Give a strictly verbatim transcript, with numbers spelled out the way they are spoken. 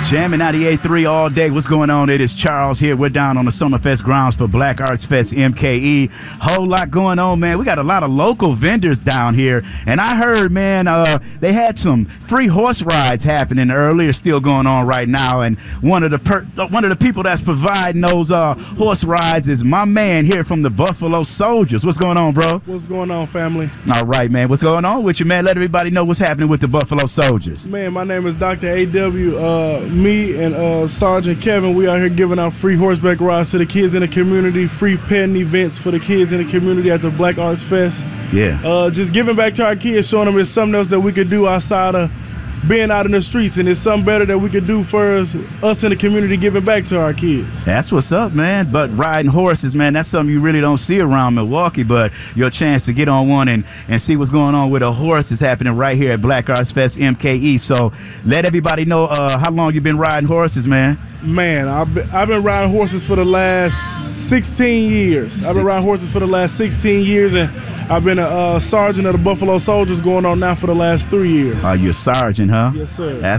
Jamming ninety-eight point three all day. What's going on? It is Charles here. We're down on the Summerfest grounds for Black Arts Fest M K E. Whole lot going on, man. We got a lot of local vendors down here. And I heard, man, uh, they had some free horse rides happening earlier, still going on right now. And one of the per- one of the people that's providing those uh, horse rides is my man here from the Buffalo Soldiers. What's going on, bro? What's going on, family? All right, man. What's going on with you, man? Let everybody know what's happening with the Buffalo Soldiers. Man, my name is Doctor A W. Uh, me and uh, Sergeant Kevin, we out here giving out free horseback rides to the kids in the community, free petting events for the kids in the community at the Black Arts Fest. Yeah. Uh, just giving back to our kids, showing them it's something else that we could do outside of being out in the streets, and it's something better that we could do for us, us in the community, giving back to our kids. That's what's up, man. But riding horses, man, that's something you really don't see around Milwaukee, but your chance to get on one and, and see what's going on with a horse is happening right here at Black Arts Fest M K E. So let everybody know uh, how long you've been riding horses, man. Man, I've been, I've been riding horses for the last sixteen years. I've been riding horses for the last sixteen years, and I've been a uh, sergeant of the Buffalo Soldiers going on now for the last three years. Oh, uh, you're a sergeant, huh? Yes, sir. That's